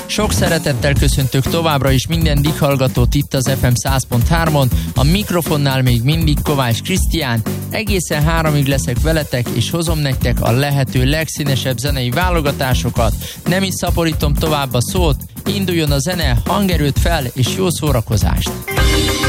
Sok szeretettel köszöntök továbbra is minden dighallgatót itt az FM 100.3-on, a mikrofonnál még mindig Kovács Krisztián. Egészen 3-ig leszek veletek, és hozom nektek a lehető legszínesebb zenei válogatásokat. Nem is szaporítom tovább a szót, induljon a zene, hangerőt fel és jó szórakozást!